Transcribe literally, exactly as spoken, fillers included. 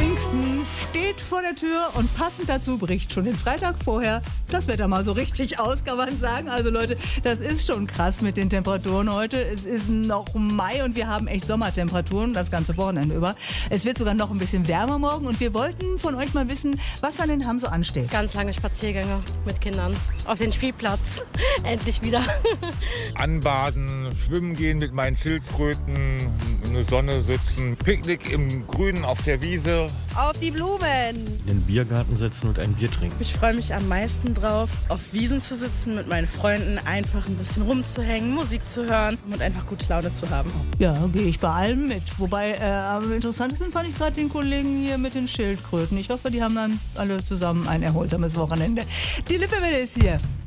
Pfingsten steht vor der Tür und passend dazu bricht schon den Freitag vorher das Wetter mal so richtig aus, kann man sagen. Also Leute, das ist schon krass mit den Temperaturen heute. Es ist noch Mai und wir haben echt Sommertemperaturen das ganze Wochenende über. Es wird sogar noch ein bisschen wärmer morgen und wir wollten von euch mal wissen, was an den Hamm so ansteht. Ganz lange Spaziergänge mit Kindern auf den Spielplatz. Endlich wieder. Anbaden, schwimmen gehen mit meinen Schildkröten, in der Sonne sitzen, Picknick im Grünen auf der Wiese. Auf die Blumen. In den Biergarten sitzen und ein Bier trinken. Ich freue mich am meisten drauf, auf Wiesen zu sitzen, mit meinen Freunden einfach ein bisschen rumzuhängen, Musik zu hören und einfach gute Laune zu haben. Ja, gehe ich bei allem mit. Wobei äh, am interessantesten fand ich gerade den Kollegen hier mit den Schildkröten. Ich hoffe, die haben dann alle zusammen ein erholsames Wochenende. Die Lippewelle ist hier.